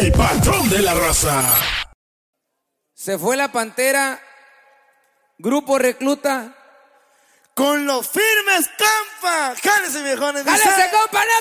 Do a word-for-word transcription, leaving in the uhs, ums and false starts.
el patrón de la raza. Se fue la Pantera, Grupo Recluta. Con los firmes, compa. Jálese, viejones. ¡Jálese, compa!